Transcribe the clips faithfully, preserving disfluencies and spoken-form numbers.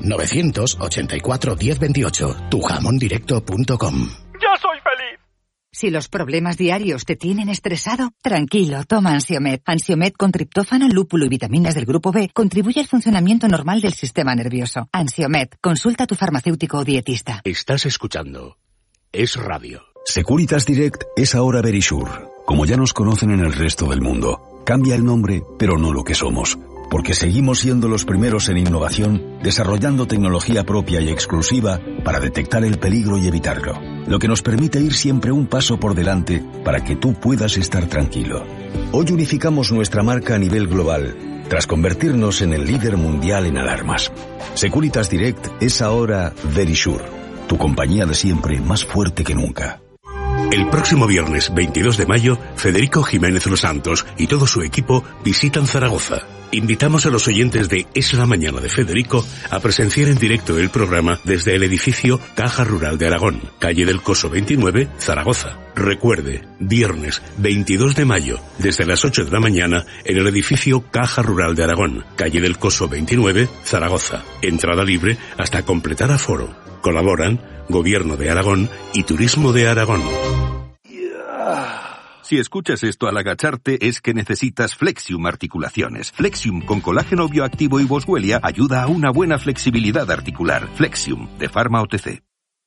novecientos ochenta y cuatro diez veintiocho. tu jamón directo punto com. ¡Ya soy feliz! Si los problemas diarios te tienen estresado, tranquilo, toma Ansiomed. Ansiomed con triptófano, lúpulo y vitaminas del grupo B contribuye al funcionamiento normal del sistema nervioso. Ansiomed, consulta a tu farmacéutico o dietista. Estás escuchando Es Radio. Securitas Direct es ahora Verisure. Como ya nos conocen en el resto del mundo, cambia el nombre, pero no lo que somos. Porque seguimos siendo los primeros en innovación, desarrollando tecnología propia y exclusiva para detectar el peligro y evitarlo. Lo que nos permite ir siempre un paso por delante para que tú puedas estar tranquilo. Hoy unificamos nuestra marca a nivel global, tras convertirnos en el líder mundial en alarmas. Securitas Direct es ahora Verisure, tu compañía de siempre más fuerte que nunca. El próximo viernes veintidós de mayo, Federico Jiménez Los Santos y todo su equipo visitan Zaragoza. Invitamos a los oyentes de Es la Mañana de Federico a presenciar en directo el programa desde el edificio Caja Rural de Aragón, calle del Coso veintinueve, Zaragoza. Recuerde, viernes veintidós de mayo, desde las ocho de la mañana, en el edificio Caja Rural de Aragón, calle del Coso veintinueve, Zaragoza. Entrada libre hasta completar aforo. Colaboran Gobierno de Aragón y Turismo de Aragón. Si escuchas esto al agacharte es que necesitas Flexium Articulaciones. Flexium con colágeno bioactivo y boswellia ayuda a una buena flexibilidad articular. Flexium, de Pharma O T C.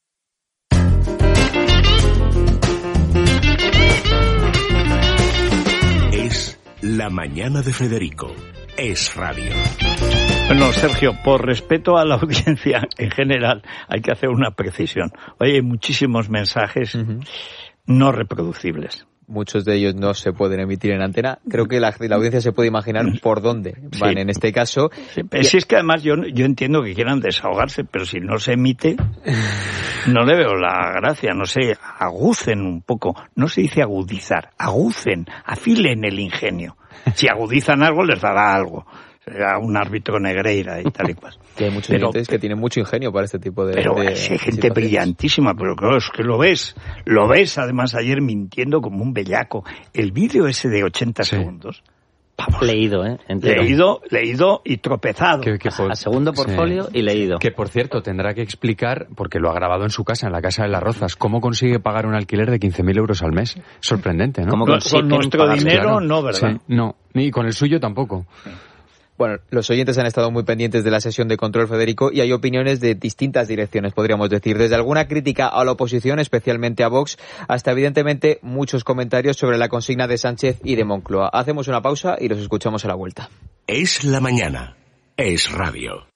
Es La Mañana de Federico. Es Radio. Bueno, Sergio, por respeto a la audiencia en general, hay que hacer una precisión. Oye, hay muchísimos mensajes uh-huh. no reproducibles. Muchos de ellos no se pueden emitir en antena. Creo que la, la audiencia se puede imaginar por dónde van sí. en este caso. Sí, pero si es que además yo, yo entiendo que quieran desahogarse, pero si no se emite, no le veo la gracia. No sé, agucen un poco. No se dice agudizar, agucen, afilen el ingenio. Si agudizan algo, les dará algo. Será un árbitro Negreira y tal y cual. Que hay muchos pero, oyentes que tienen mucho ingenio para este tipo de... Pero de, hay gente brillantísima, pero claro, es que lo ves. Lo ves, además, ayer mintiendo como un bellaco. El vídeo ese de ochenta sí. segundos... Vamos. Leído, ¿eh? Entero. Leído, leído y tropezado. Que, que por, a segundo portfolio sí. y leído. Que, por cierto, tendrá que explicar, porque lo ha grabado en su casa, en la Casa de las Rozas, cómo consigue pagar un alquiler de quince mil euros al mes. Sorprendente, ¿no? ¿Cómo con nuestro dinero, claro. no, ¿verdad? Sí, no, ni con el suyo tampoco. Sí. Bueno, los oyentes han estado muy pendientes de la sesión de control, Federico, y hay opiniones de distintas direcciones, podríamos decir. Desde alguna crítica a la oposición, especialmente a Vox, hasta evidentemente muchos comentarios sobre la consigna de Sánchez y de Moncloa. Hacemos una pausa y los escuchamos a la vuelta. Es la mañana. Es Radio.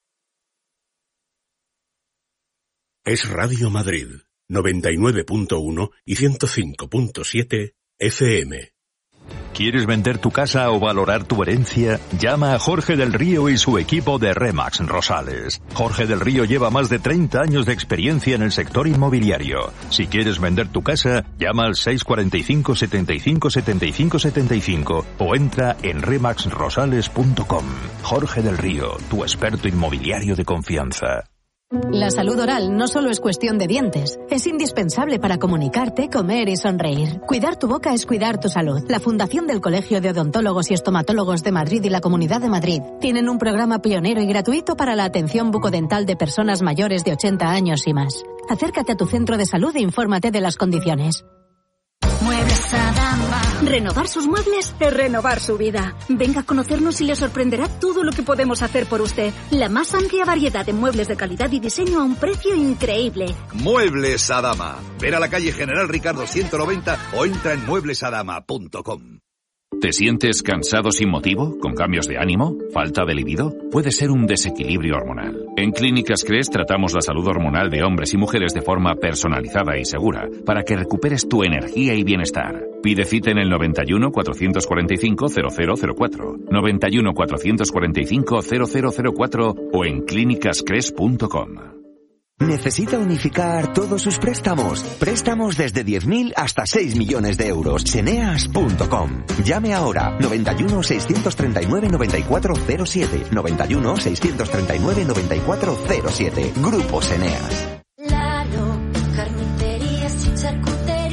Es Radio Madrid, noventa y nueve punto uno y ciento cinco punto siete F M. ¿Quieres vender tu casa o valorar tu herencia? Llama a Jorge del Río y su equipo de Remax Rosales. Jorge del Río lleva más de treinta años de experiencia en el sector inmobiliario. Si quieres vender tu casa, llama al seis cuatro cinco, setenta y cinco, setenta y cinco, setenta y cinco o entra en remax rosales punto com. Jorge del Río, tu experto inmobiliario de confianza. La salud oral no solo es cuestión de dientes, es indispensable para comunicarte, comer y sonreír. Cuidar tu boca es cuidar tu salud. La Fundación del Colegio de Odontólogos y Estomatólogos de Madrid y la Comunidad de Madrid tienen un programa pionero y gratuito para la atención bucodental de personas mayores de ochenta años y más. Acércate a tu centro de salud e infórmate de las condiciones. Muebles Adama. Renovar sus muebles es renovar su vida. Venga a conocernos y le sorprenderá todo lo que podemos hacer por usted. La más amplia variedad de muebles de calidad y diseño a un precio increíble. Muebles Adama. Ven a la calle General Ricardo ciento noventa o entra en muebles adama punto com. ¿Te sientes cansado sin motivo? ¿Con cambios de ánimo? ¿Falta de libido? Puede ser un desequilibrio hormonal. En Clínicas Cres tratamos la salud hormonal de hombres y mujeres de forma personalizada y segura para que recuperes tu energía y bienestar. Pide cita en el noventa y uno, cuatrocientos cuarenta y cinco, cero cero cero cuatro, noventa y uno, cuatrocientos cuarenta y cinco, cero cero cero cuatro o en clínicas cres punto com. ¿Necesita unificar todos sus préstamos? Préstamos desde diez mil hasta seis millones de euros. Seneas punto com. Llame ahora. noventa y uno, seiscientos treinta y nueve, noventa y cuatro cero siete. noventa y uno, seiscientos treinta y nueve, noventa y cuatro cero siete. Grupo Seneas. Lalo, carnicerías y charcuterías.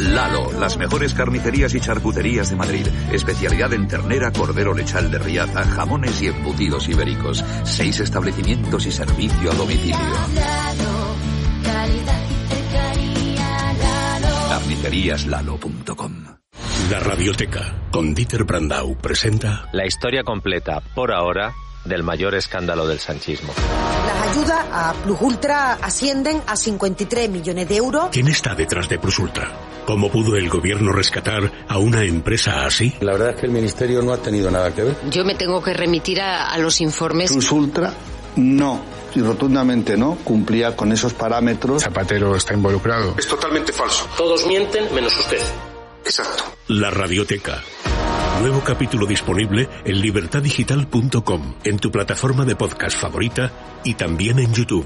Lalo, las mejores carnicerías y charcuterías de Madrid. Especialidad en ternera, cordero lechal de Riaza, jamones y embutidos ibéricos. Seis establecimientos y servicio a domicilio. carnicerías lalo punto com. La Radioteca, con Dieter Brandau, presenta... La historia completa, por ahora, del mayor escándalo del sanchismo. Las ayudas a Plus Ultra ascienden a cincuenta y tres millones de euros. ¿Quién está detrás de Plus Ultra? ¿Cómo pudo el gobierno rescatar a una empresa así? La verdad es que el ministerio no ha tenido nada que ver. Yo me tengo que remitir a, a los informes. Plus Ultra, no. Y rotundamente no, cumplía con esos parámetros. Zapatero está involucrado. Es totalmente falso. Todos mienten menos usted. Exacto. La Radioteca. Nuevo capítulo disponible en libertad digital punto com, en tu plataforma de podcast favorita y también en YouTube.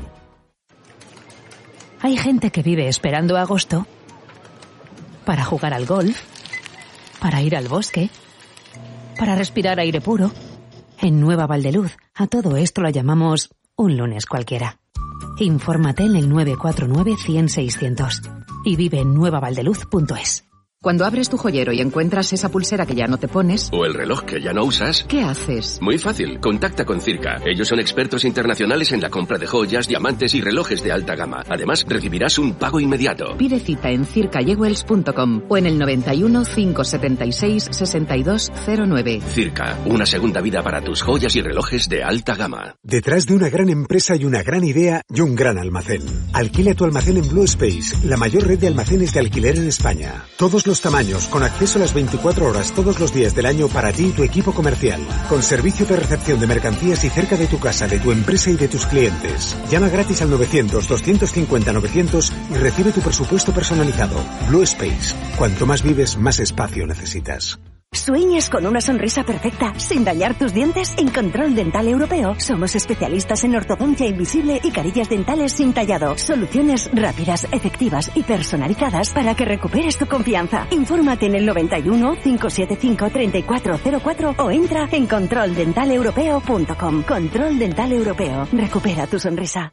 Hay gente que vive esperando agosto para jugar al golf, para ir al bosque, para respirar aire puro. En Nueva Valdeluz, a todo esto lo llamamos un lunes cualquiera. Infórmate en el nueve cuatro nueve, cien, seiscientos y vive en nueva valdeluz punto es. Cuando abres tu joyero y encuentras esa pulsera que ya no te pones... O el reloj que ya no usas... ¿Qué haces? Muy fácil, contacta con Circa. Ellos son expertos internacionales en la compra de joyas, diamantes y relojes de alta gama. Además, recibirás un pago inmediato. Pide cita en circa jewels punto com o en el noventa y uno, cinco setenta y seis, sesenta y dos cero nueve. Circa, una segunda vida para tus joyas y relojes de alta gama. Detrás de una gran empresa hay una gran idea y un gran almacén. Alquila tu almacén en Blue Space, la mayor red de almacenes de alquiler en España. Todos los tamaños, con acceso a las veinticuatro horas todos los días del año para ti y tu equipo comercial. Con servicio de recepción de mercancías y cerca de tu casa, de tu empresa y de tus clientes. Llama gratis al novecientos, doscientos cincuenta, novecientos y recibe tu presupuesto personalizado. Blue Space. Cuanto más vives, más espacio necesitas. ¿Sueñas con una sonrisa perfecta sin dañar tus dientes? En Control Dental Europeo somos especialistas en ortodoncia invisible y carillas dentales sin tallado. Soluciones rápidas, efectivas y personalizadas para que recuperes tu confianza. Infórmate en el noventa y uno, cinco siete cinco, treinta y cuatro cero cuatro o entra en control dental europeo punto com. Control Dental Europeo. Recupera tu sonrisa.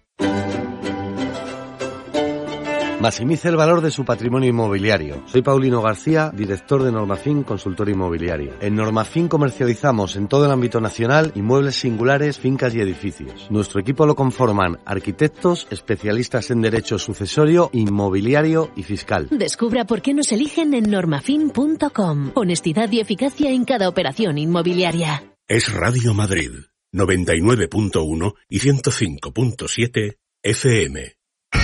Maximice el valor de su patrimonio inmobiliario. Soy Paulino García, director de Normafin Consultor Inmobiliario. En Normafin comercializamos en todo el ámbito nacional inmuebles singulares, fincas y edificios. Nuestro equipo lo conforman arquitectos, especialistas en derecho sucesorio, inmobiliario y fiscal. Descubra por qué nos eligen en normafin punto com. Honestidad y eficacia en cada operación inmobiliaria. Es Radio Madrid, noventa y nueve punto uno y ciento cinco punto siete F M.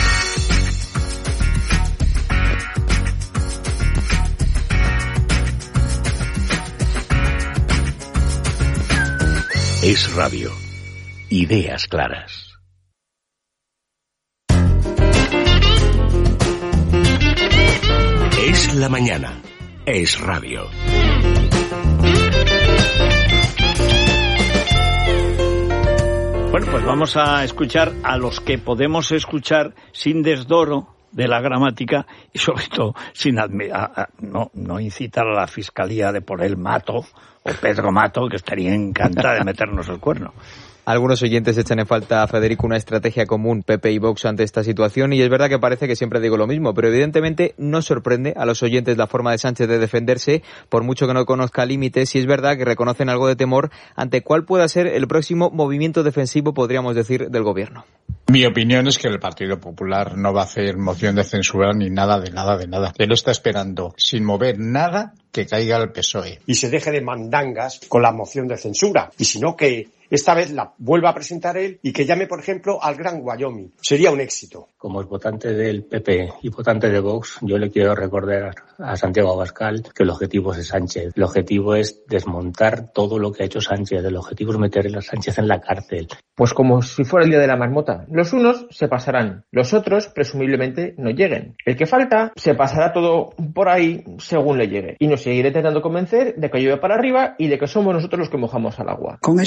Es radio. Ideas claras. Es la mañana. Es radio. Bueno, pues vamos a escuchar a los que podemos escuchar sin desdoro de la gramática y sobre todo sin admi- a, a, no, no incitar a la Fiscalía de por el Mato o Pedro Mato, que estaría encantada de meternos el cuerno. Algunos oyentes echan en falta a Federico una estrategia común, P P y Vox, ante esta situación, y es verdad que parece que siempre digo lo mismo, pero evidentemente no sorprende a los oyentes la forma de Sánchez de defenderse, por mucho que no conozca límites, y es verdad que reconocen algo de temor ante cuál pueda ser el próximo movimiento defensivo, podríamos decir, del gobierno. Mi opinión es que el Partido Popular no va a hacer moción de censura ni nada de nada de nada. Él está esperando, sin mover nada, que caiga el P S O E. Y se deje de mandangas con la moción de censura. Y si no, que esta vez la vuelva a presentar él y que llame, por ejemplo, al Gran Wyoming. Sería un éxito. Como es votante del P P y votante de Vox, yo le quiero recordar a Santiago Abascal que el objetivo es Sánchez. El objetivo es desmontar todo lo que ha hecho Sánchez. El objetivo es meter a Sánchez en la cárcel. Pues como si fuera el día de la marmota. Los unos se pasarán, los otros presumiblemente no lleguen. El que falta se pasará todo por ahí según le llegue. Y nos seguirá intentando convencer de que llueve para arriba y de que somos nosotros los que mojamos al agua. Con esta intervención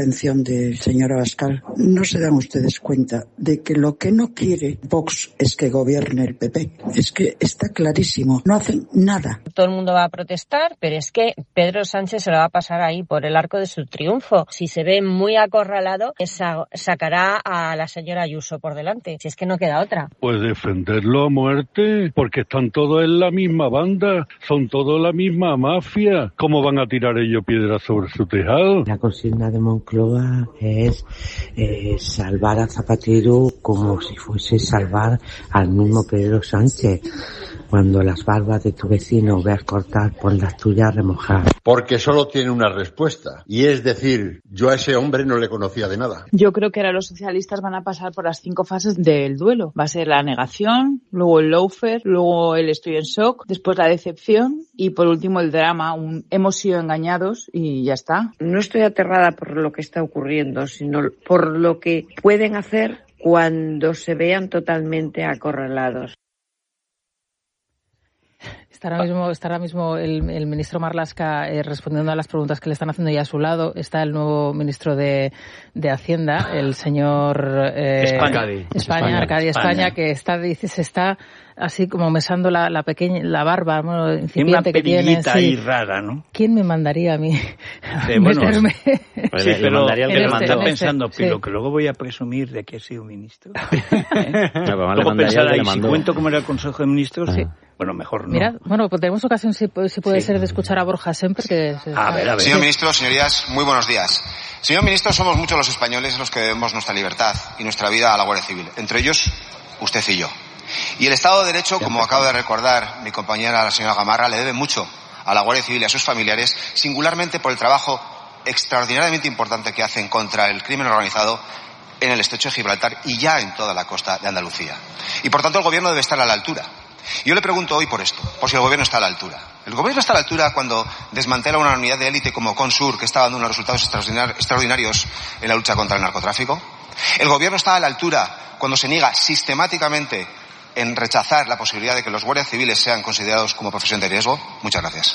intervención del señor Abascal. ¿No se dan ustedes cuenta de que lo que no quiere Vox es que gobierne el P P? Es que está clarísimo, no hacen nada. Todo el mundo va a protestar, pero es que Pedro Sánchez se lo va a pasar ahí por el arco de su triunfo. Si se ve muy acorralado, esa, sacará a la señora Ayuso por delante. Si es que no queda otra. Pues defenderlo a muerte, porque están todos en la misma banda, son todos la misma mafia. ¿Cómo van a tirar ellos piedras sobre su tejado? La consigna de Moncloa es eh, salvar a Zapatero como si fuese salvar al mismo Pedro Sánchez. Cuando las barbas de tu vecino veas cortar, pon las tuyas remojar. Porque solo tiene una respuesta, y es decir, yo a ese hombre no le conocía de nada. Yo creo que ahora los socialistas van a pasar por las cinco fases del duelo. Va a ser la negación, luego el lawfare, luego el estoy en shock, después la decepción y por último el drama, un hemos sido engañados y ya está. No estoy aterrada por lo que está ocurriendo, sino por lo que pueden hacer cuando se vean totalmente acorralados. Está ahora mismo, está ahora mismo el, el ministro Marlaska eh, respondiendo a las preguntas que le están haciendo, y a su lado está el nuevo ministro de, de Hacienda, el señor eh, España, España, España, Arcadia España, España, que está, dice, se está así como mesando la, la pequeña, la barba, bueno, incipiente que tiene. Una ahí rara, ¿no? ¿Quién me mandaría a mí sí, bueno, meterme? Pues sí, le, pero le el que está este, pensando, este, Pilo, sí. que luego voy a presumir de que he sido ministro. ¿Eh? No, luego pensará, ¿y si cuento cómo era el Consejo de Ministros? Sí. Bueno, mejor no. Mirad, bueno, pues tenemos ocasión, si, si puede sí. ser, de escuchar a Borja Semper. Que se a ver, a ver. Señor ministro, señorías, muy buenos días. Señor ministro, somos muchos los españoles los que debemos nuestra libertad y nuestra vida a la Guardia Civil. Entre ellos, usted y yo. Y el Estado de Derecho, como acaba de recordar mi compañera, la señora Gamarra, le debe mucho a la Guardia Civil y a sus familiares, singularmente por el trabajo extraordinariamente importante que hacen contra el crimen organizado en el estrecho de Gibraltar y ya en toda la costa de Andalucía. Y por tanto el Gobierno debe estar a la altura. Yo le pregunto hoy por esto, por si el Gobierno está a la altura. ¿El Gobierno está a la altura cuando desmantela una unidad de élite como Consur, que está dando unos resultados extraordinarios en la lucha contra el narcotráfico? ¿El Gobierno está a la altura cuando se niega sistemáticamente en rechazar la posibilidad de que los guardias civiles sean considerados como profesión de riesgo? Muchas gracias.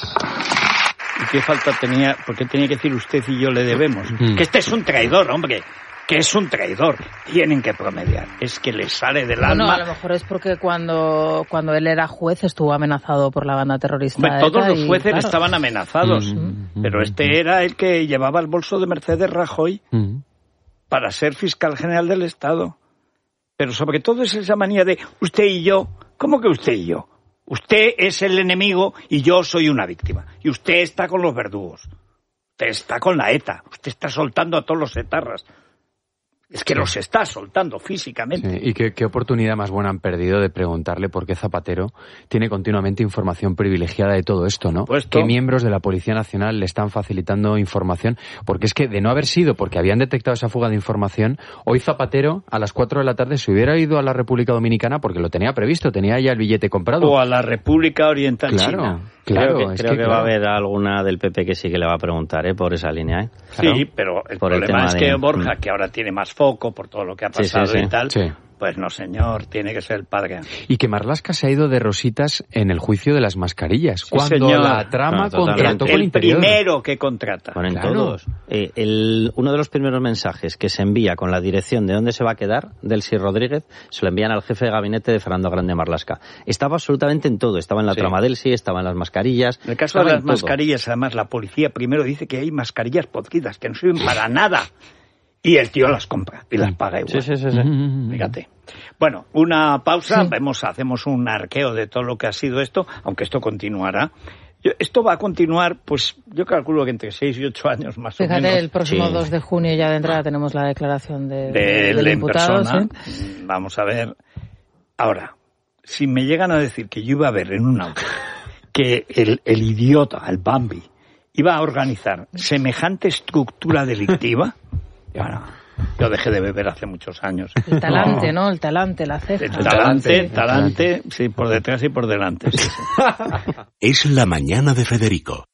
¿Y qué falta tenía? ¿Por qué tenía que decir usted y yo le debemos? Mm. Que este es un traidor, hombre. Que es un traidor. Tienen que promediar. Es que le sale del bueno, alma. No, a lo mejor es porque cuando cuando él era juez estuvo amenazado por la banda terrorista. Hombre, todos ETA los jueces y, claro. estaban amenazados. Mm-hmm. Pero este era el que llevaba el bolso de Mercedes Rajoy mm-hmm. para ser fiscal general del Estado. Pero sobre todo es esa manía de usted y yo. ¿Cómo que usted y yo? Usted es el enemigo y yo soy una víctima. Y usted está con los verdugos. Usted está con la ETA. Usted está soltando a todos los etarras. Es que los está soltando físicamente. Sí, y qué, qué oportunidad más buena han perdido de preguntarle por qué Zapatero tiene continuamente información privilegiada de todo esto, ¿no? ¿Qué miembros de la Policía Nacional le están facilitando información? Porque es que de no haber sido porque habían detectado esa fuga de información, hoy Zapatero a las cuatro de la tarde se hubiera ido a la República Dominicana porque lo tenía previsto, tenía ya el billete comprado. O a la República Oriental claro, China. Claro, creo es que, que, creo que claro. va a haber alguna del P P que sí que le va a preguntar, ¿eh? Por esa línea, ¿eh? Claro. Sí, pero el por problema el es de... que Borja, que ahora tiene más foco por todo lo que ha pasado sí, sí, sí, y tal, sí. pues no, señor, tiene que ser el padre. Y que Marlaska se ha ido de rositas en el juicio de las mascarillas, sí, cuando señor. la trama no, contrató el, con el Interior. primero que contrata. Bueno, en claro. todos. Eh, el, uno de los primeros mensajes que se envía con la dirección de dónde se va a quedar, Delcy Rodríguez, se lo envían al jefe de gabinete de Fernando Grande Marlaska. Estaba absolutamente en todo. Estaba en la sí. trama Delcy, estaba en las mascarillas. En el caso de las mascarillas, además, la policía primero dice que hay mascarillas podridas, que no sirven para nada. Y el tío las compra y las paga igual. Sí, sí, sí. sí. Fíjate. Bueno, una pausa, sí. vemos, hacemos un arqueo de todo lo que ha sido esto, aunque esto continuará. Yo, esto va a continuar, pues yo calculo que entre seis y ocho años más Fíjate, o menos. Fíjate, el próximo sí. dos de junio ya de entrada tenemos la declaración de, de, del de imputado. Persona. ¿Sí? Vamos a ver. Ahora, si me llegan a decir que yo iba a ver en un auto que el, el idiota, el Bambi, iba a organizar semejante estructura delictiva, bueno, yo dejé de beber hace muchos años. El talante, ¿no? ¿no? El talante, la ceja. El talante, el talante, sí, por detrás y por delante. Sí, sí. Es la mañana de Federico.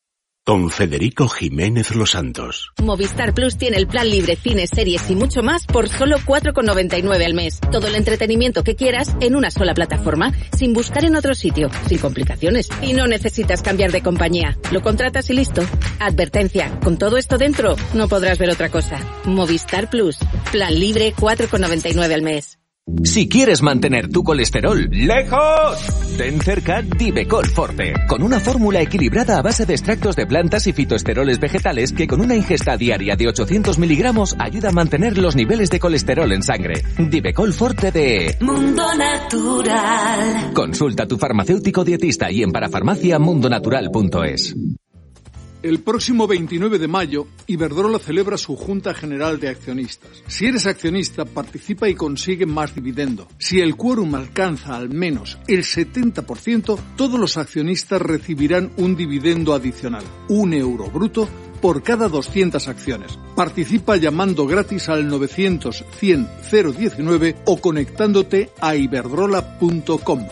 Con Federico Jiménez Los Santos. Movistar Plus tiene el plan libre, cines, series y mucho más por solo cuatro con noventa y nueve al mes. Todo el entretenimiento que quieras en una sola plataforma, sin buscar en otro sitio, sin complicaciones. Y no necesitas cambiar de compañía. Lo contratas y listo. Advertencia, con todo esto dentro, no podrás ver otra cosa. Movistar Plus. Plan libre, cuatro con noventa y nueve al mes. Si quieres mantener tu colesterol lejos, ten cerca Divecol Forte, con una fórmula equilibrada a base de extractos de plantas y fitoesteroles vegetales que con una ingesta diaria de ochocientos miligramos ayuda a mantener los niveles de colesterol en sangre. Divecol Forte de Mundo Natural. Consulta a tu farmacéutico dietista y en parafarmacia mundonatural punto es. El próximo veintinueve de mayo, Iberdrola celebra su Junta General de Accionistas. Si eres accionista, participa y consigue más dividendo. Si el quórum alcanza al menos el setenta por ciento, todos los accionistas recibirán un dividendo adicional, un euro bruto, por cada doscientas acciones. Participa llamando gratis al novecientos cien cero diecinueve o conectándote a iberdrola punto com.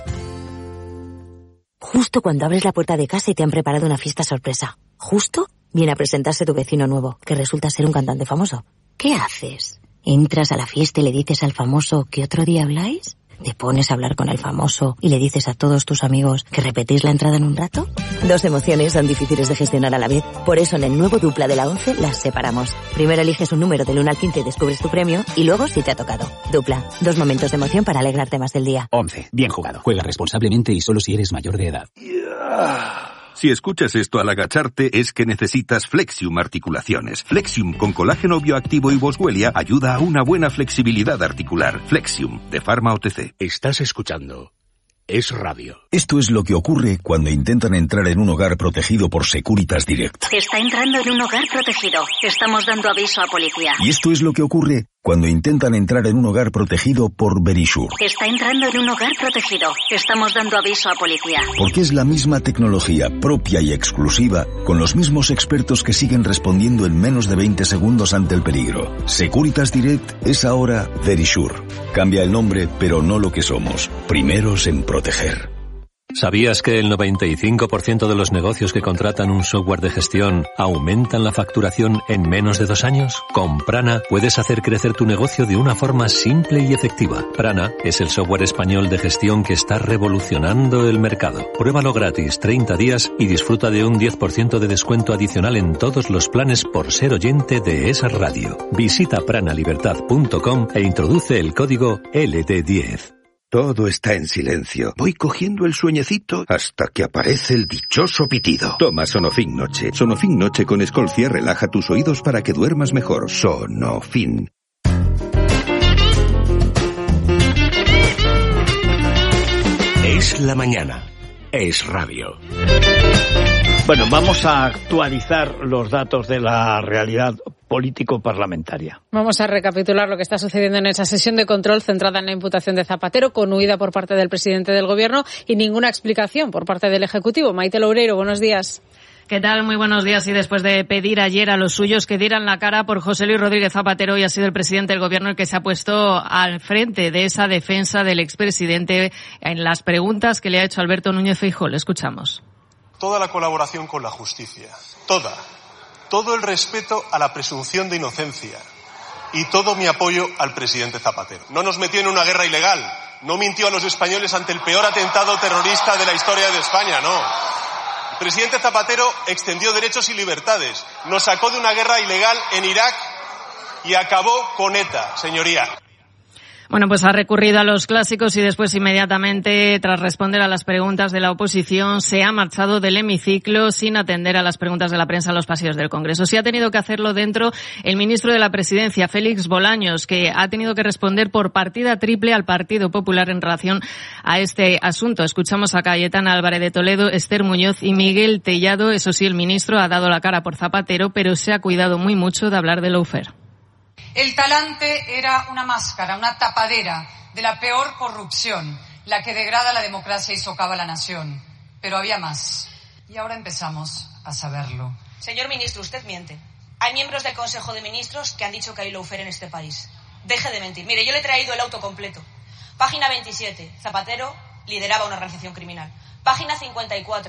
Justo cuando abres la puerta de casa y te han preparado una fiesta sorpresa. Justo viene a presentarse tu vecino nuevo, que resulta ser un cantante famoso. ¿Qué haces? ¿Entras a la fiesta y le dices al famoso que otro día habláis? ¿Te pones a hablar con el famoso y le dices a todos tus amigos que repetís la entrada en un rato? Dos emociones son difíciles de gestionar a la vez. Por eso en el nuevo Dupla de la once las separamos. Primero eliges un número del uno al quince y descubres tu premio, y luego si te ha tocado. Dupla, dos momentos de emoción para alegrarte más del día. once. Bien jugado. Juega responsablemente y solo si eres mayor de edad. Si escuchas esto al agacharte es que necesitas Flexium Articulaciones. Flexium con colágeno bioactivo y boswellia ayuda a una buena flexibilidad articular. Flexium, de Pharma O T C. Estás escuchando Es Radio. Esto es lo que ocurre cuando intentan entrar en un hogar protegido por Securitas Direct. Está entrando en un hogar protegido. Estamos dando aviso a policía. Y esto es lo que ocurre cuando intentan entrar en un hogar protegido por Verisure. Está entrando en un hogar protegido. Estamos dando aviso a policía. Porque es la misma tecnología propia y exclusiva, con los mismos expertos que siguen respondiendo en menos de veinte segundos ante el peligro. Securitas Direct es ahora Verisure. Cambia el nombre, pero no lo que somos. Primeros en proteger. ¿Sabías que el noventa y cinco por ciento de los negocios que contratan un software de gestión aumentan la facturación en menos de dos años? Con Prana puedes hacer crecer tu negocio de una forma simple y efectiva. Prana es el software español de gestión que está revolucionando el mercado. Pruébalo gratis treinta días y disfruta de un diez por ciento de descuento adicional en todos los planes por ser oyente de esa radio. Visita pranalibertad punto com e introduce el código L D diez. Todo está en silencio. Voy cogiendo el sueñecito hasta que aparece el dichoso pitido. Toma Sonofin Noche. Sonofin Noche con Escolcia relaja tus oídos para que duermas mejor. Sonofin. Es la mañana. Es Radio. Bueno, vamos a actualizar los datos de la realidad político-parlamentaria. Vamos a recapitular lo que está sucediendo en esa sesión de control centrada en la imputación de Zapatero, con huida por parte del presidente del Gobierno y ninguna explicación por parte del Ejecutivo. Maite Loureiro, buenos días. ¿Qué tal? Muy buenos días. Y después de pedir ayer a los suyos que dieran la cara por José Luis Rodríguez Zapatero, hoy ha sido el presidente del Gobierno el que se ha puesto al frente de esa defensa del expresidente en las preguntas que le ha hecho Alberto Núñez Feijóo. Le escuchamos. Toda la colaboración con la justicia, toda, todo el respeto a la presunción de inocencia y todo mi apoyo al presidente Zapatero. No nos metió en una guerra ilegal, no mintió a los españoles ante el peor atentado terrorista de la historia de España, no. El presidente Zapatero extendió derechos y libertades, nos sacó de una guerra ilegal en Irak y acabó con ETA, señoría. Bueno, pues ha recurrido a los clásicos y después inmediatamente, tras responder a las preguntas de la oposición, se ha marchado del hemiciclo sin atender a las preguntas de la prensa en los pasillos del Congreso. Sí ha tenido que hacerlo dentro el ministro de la Presidencia, Félix Bolaños, que ha tenido que responder por partida triple al Partido Popular en relación a este asunto. Escuchamos a Cayetana Álvarez de Toledo, Esther Muñoz y Miguel Tellado. Eso sí, el ministro ha dado la cara por Zapatero, pero se ha cuidado muy mucho de hablar de lawfare. El talante era una máscara, una tapadera de la peor corrupción, la que degrada la democracia y socava la nación. Pero había más. Y ahora empezamos a saberlo. Señor ministro, usted miente. Hay miembros del Consejo de Ministros que han dicho que hay lawfare en este país. Deje de mentir. Mire, yo le he traído el auto completo. Página veintisiete. Zapatero lideraba una organización criminal. Página cincuenta y cuatro.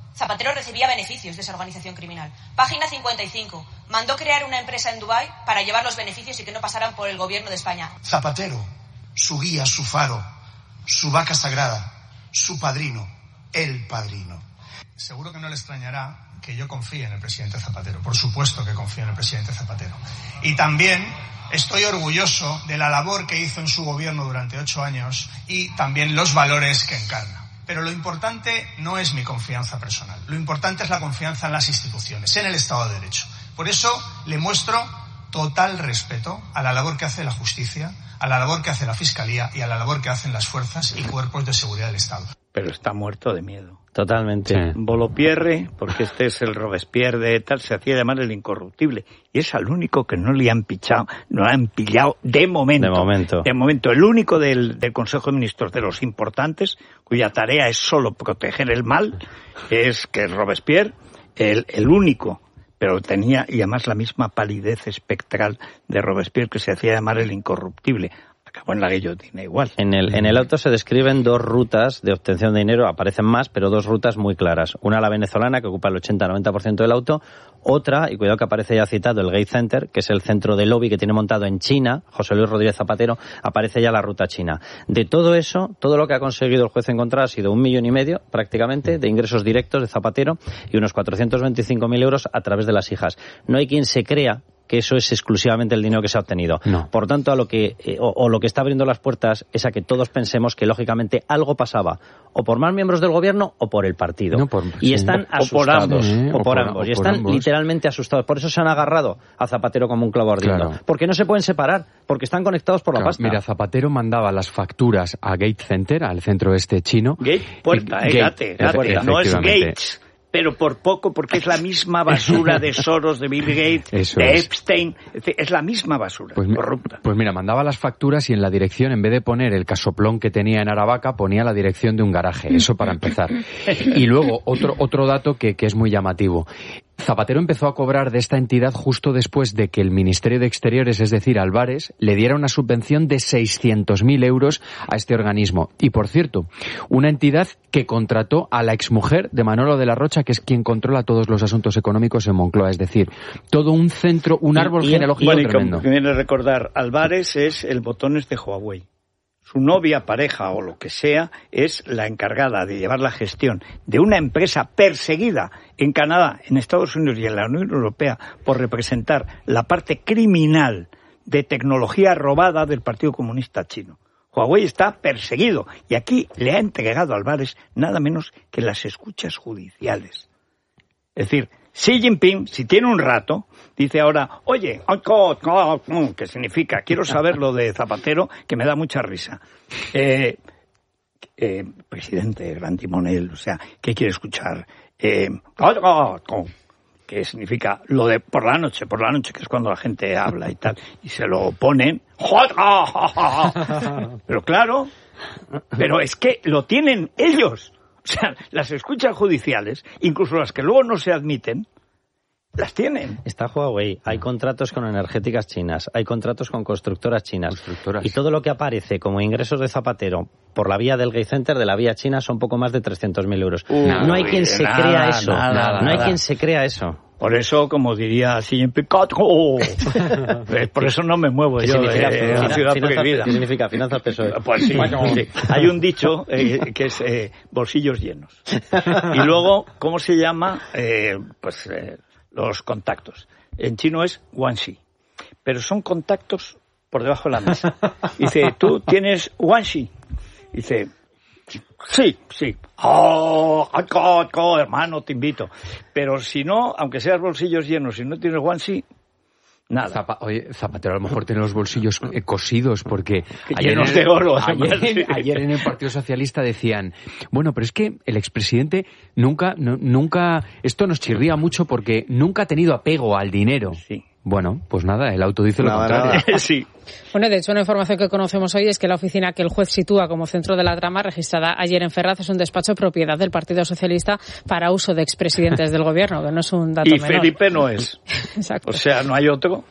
Zapatero recibía beneficios de esa organización criminal. Página cincuenta y cinco. Mandó crear una empresa en Dubái para llevar los beneficios y que no pasaran por el gobierno de España. Zapatero, su guía, su faro, su vaca sagrada, su padrino, el padrino. Seguro que no le extrañará que yo confíe en el presidente Zapatero. Por supuesto que confío en el presidente Zapatero. Y también estoy orgulloso de la labor que hizo en su gobierno durante ocho años y también los valores que encarna. Pero lo importante no es mi confianza personal. Lo importante es la confianza en las instituciones, en el Estado de Derecho. Por eso le muestro total respeto a la labor que hace la justicia, a la labor que hace la Fiscalía y a la labor que hacen las fuerzas y cuerpos de seguridad del Estado. Pero está muerto de miedo. Totalmente. Sí. Volopierre, porque este es el Robespierre de tal, se hacía llamar el incorruptible. Y es al único que no le han pichado, no le han pillado de momento. De momento. De momento. El único del, del Consejo de Ministros de los importantes, cuya tarea es solo proteger el mal, es que es Robespierre, el, el único. Pero tenía, y además, la misma palidez espectral de Robespierre, que se hacía llamar el incorruptible. Acabó en la guillotina igual. En el, en el auto se describen dos rutas de obtención de dinero, aparecen más, pero dos rutas muy claras. Una la venezolana, que ocupa el ochenta a noventa por ciento del auto. Otra, y cuidado que aparece ya citado, el Gate Center, que es el centro de lobby que tiene montado en China, José Luis Rodríguez Zapatero, aparece ya la ruta china. De todo eso, todo lo que ha conseguido el juez encontrar ha sido un millón y medio, prácticamente, de ingresos directos de Zapatero y unos cuatrocientos veinticinco mil euros a través de las hijas. No hay quien se crea que eso es exclusivamente el dinero que se ha obtenido. No. Por tanto, a lo que eh, o, o lo que está abriendo las puertas es a que todos pensemos que, lógicamente, algo pasaba, o por más miembros del gobierno o por el partido. No, por, y sí. están o, asustados. o por ambos. ¿eh? O, o por, por ambos. O y por están ambos. literalmente asustados. Por eso se han agarrado a Zapatero como un clavo ardiendo. Claro. Porque no se pueden separar, porque están conectados por claro, la pasta. Mira, Zapatero mandaba las facturas a Gate Center, al centro este chino. Gate, puerta, y, eh, gate, gate, puerta, no es Gates. Pero por poco, porque es la misma basura de Soros, de Bill Gates, Eso de es. Epstein. Es la misma basura, pues, corrupta. Pues mira, mandaba las facturas y en la dirección, en vez de poner el casoplón que tenía en Aravaca, ponía la dirección de un garaje. Eso para empezar. Y luego, otro, otro dato que, que es muy llamativo. Zapatero empezó a cobrar de esta entidad justo después de que el Ministerio de Exteriores, es decir, Álvarez, le diera una subvención de seiscientos mil euros a este organismo. Y, por cierto, una entidad que contrató a la exmujer de Manolo de la Rocha, que es quien controla todos los asuntos económicos en Moncloa. Es decir, todo un centro, un árbol y, genealógico bueno, tremendo. Como viene a recordar, Álvarez es el botones de Huawei. Su novia, pareja o lo que sea es la encargada de llevar la gestión de una empresa perseguida en Canadá, en Estados Unidos y en la Unión Europea por representar la parte criminal de tecnología robada del Partido Comunista Chino. Huawei está perseguido y aquí le ha entregado a Álvarez nada menos que las escuchas judiciales. Es decir, Xi Jinping, si tiene un rato, dice ahora, oye, ¿qué significa? Quiero saber lo de Zapatero, que me da mucha risa. Eh, eh, presidente, gran timonel, o sea, ¿qué quiere escuchar? Eh, ¿Qué significa? Lo de por la noche, por la noche, que es cuando la gente habla y tal, y se lo ponen. Pero claro, pero es que lo tienen ellos. O sea, las escuchas judiciales, incluso las que luego no se admiten, las tienen. Está Huawei, hay contratos con energéticas chinas, hay contratos con constructoras chinas. Constructoras. Y todo lo que aparece como ingresos de Zapatero por la vía del Gate Center, de la vía china, son poco más de trescientos mil euros. Uh, no hay quien se nada, crea eso. Nada, nada, no hay nada. quien se crea eso. Por eso, como diría Xi Jinping, oh, por eso no me muevo yo significa, de fina, la ciudad finanza, prohibida. ¿Qué significa? Finanzas P S O E. Pues sí, sí. Hay un dicho eh, que es eh, bolsillos llenos. Y luego, ¿cómo se llama? Eh, pues eh, los contactos. En chino es guanxi. Pero son contactos por debajo de la mesa. Dice, ¿tú tienes guanxi? Dice, sí, sí. Oh, oh, oh, hermano, te invito. Pero si no, aunque seas bolsillos llenos, si no tienes guanxi, nada. Zapa, oye, Zapatero a lo mejor tiene los bolsillos eh, cosidos porque ayer llenos en el, de oro. Ayer, en, ayer en el Partido Socialista decían, bueno, pero es que el expresidente nunca, no, nunca, esto nos chirría mucho porque nunca ha tenido apego al dinero. Sí. Bueno, pues nada, el auto dice lo nada, contrario. Nada. Sí. Bueno, de hecho, una información que conocemos hoy es que la oficina que el juez sitúa como centro de la trama, registrada ayer en Ferraz, es un despacho propiedad del Partido Socialista para uso de expresidentes del gobierno, que no es un dato y menor. Y Felipe no es. Exacto. O sea, no hay otro.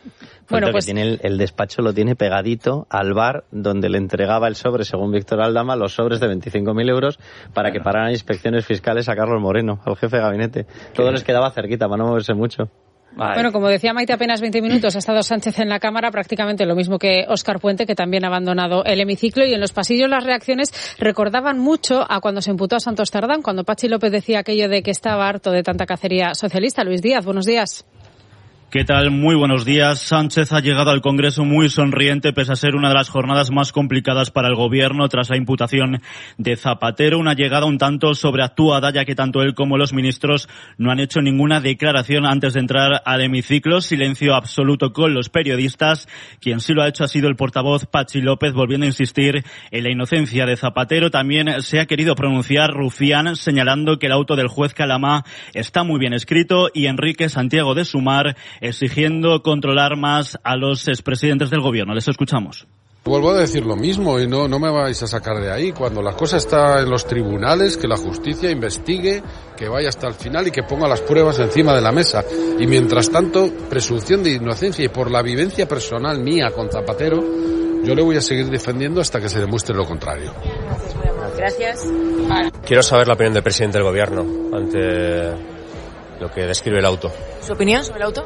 Bueno, pues que tiene el, el despacho lo tiene pegadito al bar donde le entregaba el sobre, según Víctor Aldama, los sobres de veinticinco mil euros para que pararan inspecciones fiscales a Carlos Moreno, al jefe de gabinete. Todo les quedaba cerquita para no moverse mucho. Vale. Bueno, como decía Maite, apenas veinte minutos ha estado Sánchez en la Cámara, prácticamente lo mismo que Óscar Puente, que también ha abandonado el hemiciclo, y en los pasillos las reacciones recordaban mucho a cuando se imputó a Santos Tardán, cuando Patxi López decía aquello de que estaba harto de tanta cacería socialista. Luis Díaz, buenos días. ¿Qué tal? Muy buenos días. Sánchez ha llegado al Congreso muy sonriente, pese a ser una de las jornadas más complicadas para el Gobierno tras la imputación de Zapatero. Una llegada un tanto sobreactuada, ya que tanto él como los ministros no han hecho ninguna declaración antes de entrar al hemiciclo. Silencio absoluto con los periodistas. Quien sí lo ha hecho ha sido el portavoz Patxi López, volviendo a insistir en la inocencia de Zapatero. También se ha querido pronunciar Rufián, señalando que el auto del juez Calamá está muy bien escrito, y Enrique Santiago de Sumar, exigiendo controlar más a los expresidentes del Gobierno. Les escuchamos. Vuelvo a decir lo mismo y no, no me vais a sacar de ahí. Cuando la cosa está en los tribunales, que la justicia investigue, que vaya hasta el final y que ponga las pruebas encima de la mesa. Y mientras tanto, presunción de inocencia, y por la vivencia personal mía con Zapatero, yo le voy a seguir defendiendo hasta que se demuestre lo contrario. Gracias. Quiero saber la opinión del presidente del Gobierno ante lo que describe el auto. ¿Su opinión sobre el auto?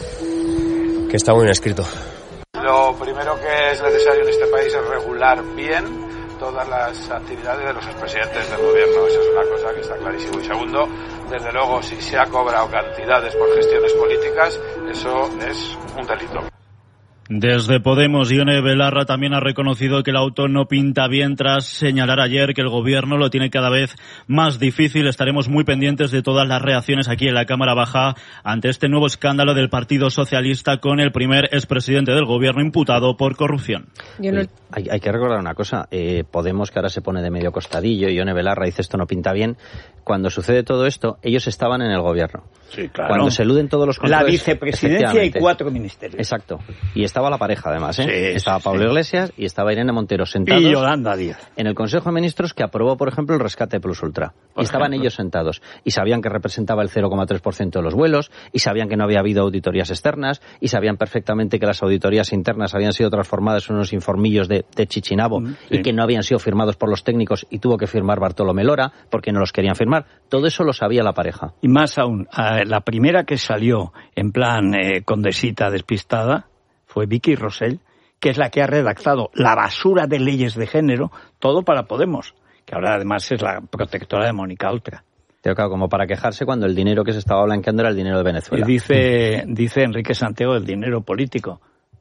Que está muy bien escrito. Lo primero que es necesario en este país es regular bien todas las actividades de los expresidentes del Gobierno. Esa es una cosa que está clarísimo. Y segundo, desde luego, si se ha cobrado cantidades por gestiones políticas, eso es un delito. Desde Podemos, Ione Belarra también ha reconocido que el auto no pinta bien, tras señalar ayer que el Gobierno lo tiene cada vez más difícil. Estaremos muy pendientes de todas las reacciones aquí en la Cámara Baja ante este nuevo escándalo del Partido Socialista con el primer expresidente del Gobierno imputado por corrupción. No... Hay, hay que recordar una cosa. Eh, Podemos, que ahora se pone de medio costadillo, Ione Belarra dice esto no pinta bien. Cuando sucede todo esto, ellos estaban en el Gobierno. Sí, claro. Cuando se eluden todos los controles... La vicepresidencia y cuatro ministerios. Exacto. Y estaba la pareja, además, ¿eh? Sí, estaba sí, Pablo sí. Iglesias y estaba Irene Montero sentados... Y Yolanda Díaz. En el Consejo de Ministros, que aprobó, por ejemplo, el rescate Plus Ultra. Por y estaban ejemplo. ellos sentados. Y sabían que representaba el cero coma tres por ciento de los vuelos, y sabían que no había habido auditorías externas, y sabían perfectamente que las auditorías internas habían sido transformadas en unos informillos de, de Chichinabo, mm, sí. y que no habían sido firmados por los técnicos, y tuvo que firmar Bartolomé Lora, porque no los querían firmar. Todo eso lo sabía la pareja. Y más aún, la primera que salió en plan eh, condesita despistada fue Vicky Rosell, que es la que ha redactado la basura de leyes de género, todo para Podemos, que ahora además es la protectora de Mónica Oltra. Pero claro, como para quejarse cuando el dinero que se estaba blanqueando era el dinero de Venezuela. Y dice, dice Enrique Santiago, el dinero político.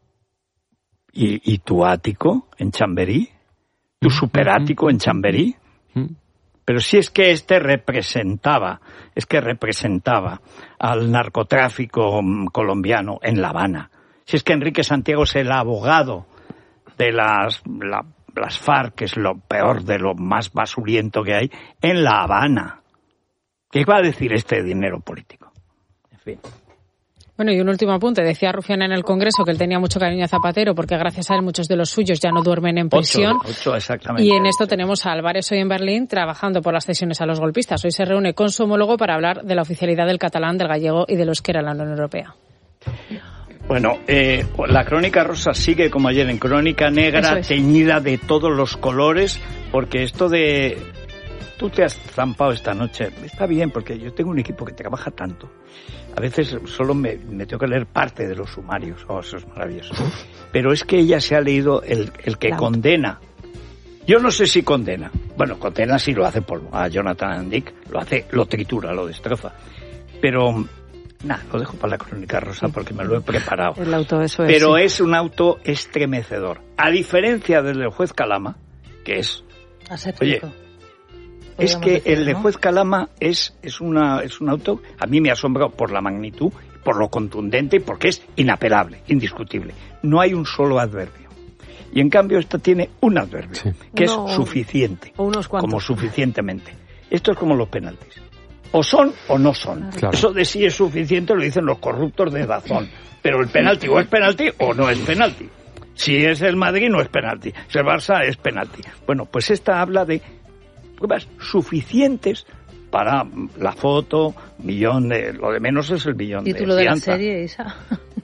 ¿Y, y tu ático en Chamberí? ¿Tu superático en Chamberí? Pero si es que este representaba, es que representaba al narcotráfico colombiano en La Habana. Si es que Enrique Santiago es el abogado de las, la, las FARC, que es lo peor de lo más basuriento que hay, en La Habana. ¿Qué va a decir este dinero político? En fin. Bueno, y un último apunte. Decía Rufián en el Congreso que él tenía mucho cariño a Zapatero porque gracias a él muchos de los suyos ya no duermen en prisión. Ocho, ocho exactamente. Y en esto tenemos a Álvarez hoy en Berlín trabajando por las cesiones a los golpistas. Hoy se reúne con su homólogo para hablar de la oficialidad del catalán, del gallego y del euskera en la Unión Europea. Bueno, eh, la crónica rosa sigue como ayer en crónica negra, es. teñida de todos los colores, porque esto de... Tú te has zampado esta noche. Está bien, porque yo tengo un equipo que trabaja tanto. A veces solo me, me tengo que leer parte de los sumarios. Oh, eso es maravilloso. Pero es que ella se ha leído el, el que claro. condena. Yo no sé si condena. Bueno, condena si lo hace por a Jonathan Dick. Lo hace, lo tritura, lo destroza. Pero... Nada, lo dejo para la crónica rosa porque me lo he preparado. El auto, eso es. Pero sí. es un auto estremecedor. A diferencia del del juez Calama, que es... Aséptico. Oye, es que decir, el de ¿no? juez Calama es, es, una, es un auto, a mí me asombró por la magnitud, por lo contundente y porque es inapelable, indiscutible. No hay un solo adverbio. Y en cambio esta tiene un adverbio, sí. que Uno, es suficiente. O unos cuantos. Como suficientemente. Esto es como los penaltis. O son o no son. Claro. Eso de si es suficiente lo dicen los corruptos de Dazón. Pero el penalti o es penalti o no es penalti. Si es el Madrid no es penalti. Si el Barça es penalti. Bueno, pues esta habla de pruebas suficientes para la foto, millón de... Lo de menos es el billón de ¿Título de la fianza. serie esa?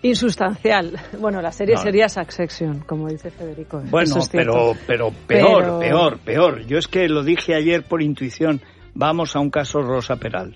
insustancial. Bueno, la serie no. sería Succession, como dice Federico. Bueno, es pero, pero peor, pero... peor, peor. Yo es que lo dije ayer por intuición. Vamos a un caso Rosa Peral.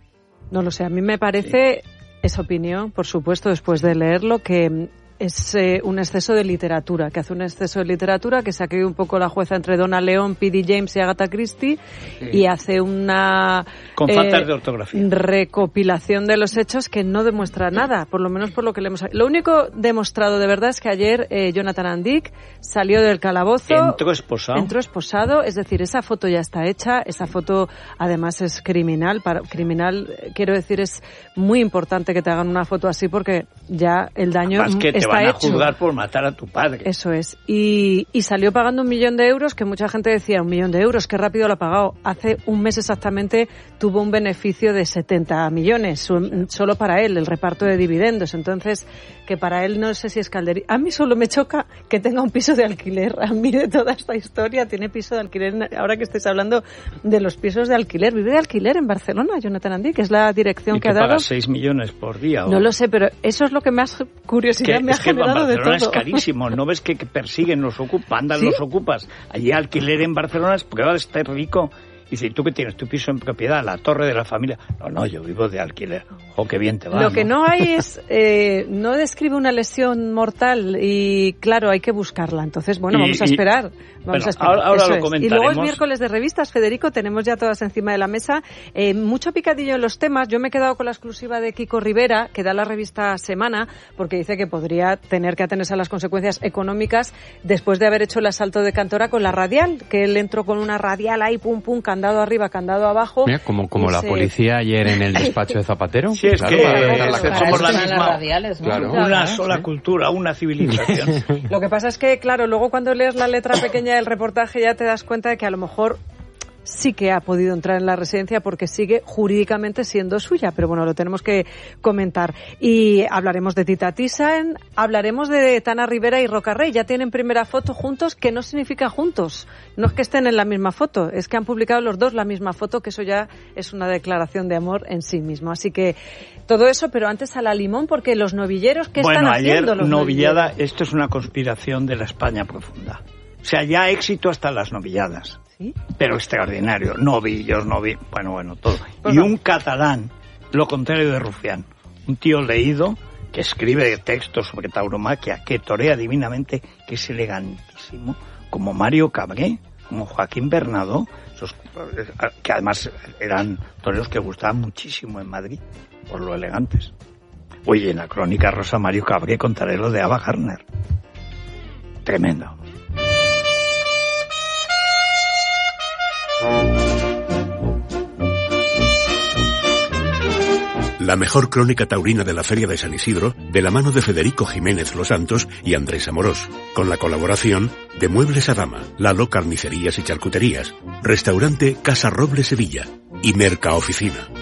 No lo sé, a mí me parece, sí. esa opinión, por supuesto, después de leerlo, que es eh, un exceso de literatura, que hace un exceso de literatura, que se ha caído un poco la jueza entre Donna León, P D James y Agatha Christie, sí. y hace una con faltas eh, de ortografía, recopilación de los hechos que no demuestra nada, por lo menos por lo que le hemos... Lo único demostrado de verdad es que ayer eh, Jonathan Andick salió del calabozo, entró esposado, entró esposado, es decir, esa foto ya está hecha, esa foto además es criminal, para, criminal, quiero decir, es muy importante que te hagan una foto así porque ya el daño Además que te está van a hecho. juzgar por matar a tu padre. Eso es. Y, y salió pagando un millón de euros, que mucha gente decía, un millón de euros, qué rápido lo ha pagado. Hace un mes exactamente tuvo un beneficio de setenta millones, solo para él, el reparto de dividendos. Entonces, que para él no sé si es calderilla. A mí solo me choca que tenga un piso de alquiler. A mí de toda esta historia tiene piso de alquiler. Ahora que estáis hablando de los pisos de alquiler. Vive de alquiler en Barcelona, Jonathan Andick, que es la dirección ¿Y que, que ha dado. paga seis millones por día? ¿O? No lo sé, pero eso es lo que más curiosidad que, me ha es que generado de todo. Es carísimo, ¿no ves que, que persiguen los ocupas, andan ¿Sí? los ocupas? Allí alquiler en Barcelona es porque va a estar rico. Y dice, ¿tú qué tienes? ¿Tu piso en propiedad? ¿La torre de la familia? No, no, yo vivo de alquiler. ¡Oh, qué bien te va! Lo que no, no hay es... Eh, no describe una lesión mortal y, claro, hay que buscarla. Entonces, bueno, y, vamos a esperar. Vamos bueno, a esperar. Ahora, ahora lo es. comentaremos. Y luego es miércoles de revistas, Federico. Tenemos ya todas encima de la mesa. Eh, mucho picadillo en los temas. Yo me he quedado con la exclusiva de Kiko Rivera, que da la revista Semana, porque dice que podría tener que atenerse a las consecuencias económicas después de haber hecho el asalto de Cantora con la radial, que él entró con una radial ahí, pum, pum, candado arriba, candado abajo. Mira, como, como la se... policía ayer en el despacho de Zapatero. Sí, es claro, que claro, claro, somos la misma, radiales, ¿no? claro. Una sola cultura, una civilización. Lo que pasa es que, claro, luego cuando lees la letra pequeña del reportaje ya te das cuenta de que a lo mejor sí que ha podido entrar en la residencia porque sigue jurídicamente siendo suya, pero bueno, lo tenemos que comentar. Y hablaremos de Tita Thyssen, hablaremos de Tana Rivera y Roca Rey. Ya tienen primera foto juntos, que no significa juntos. No es que estén en la misma foto, es que han publicado los dos la misma foto, que eso ya es una declaración de amor en sí mismo. Así que todo eso, pero antes a la limón, porque los novilleros, ¿qué bueno, están haciendo ayer, los novillada, novilleros? Esto es una conspiración de la España profunda. O sea, ya éxito hasta las novilladas. ¿Sí? Pero extraordinario. Novillos, novillos, bueno, bueno, todo. Pues y no. Un catalán, lo contrario de Rufián. Un tío leído que escribe textos sobre tauromaquia, que torea divinamente, que es elegantísimo, como Mario Cabré, como Joaquín Bernardo, esos, que además eran toreros que gustaban muchísimo en Madrid, por lo elegantes. Oye, en la crónica Rosa Mario Cabré contaré lo de Ava Gardner. Tremendo. La mejor crónica taurina de la Feria de San Isidro, de la mano de Federico Jiménez Los Santos y Andrés Amorós, con la colaboración de Muebles Adama, Lalo Carnicerías y Charcuterías, Restaurante Casa Roble Sevilla y Mercaoficina.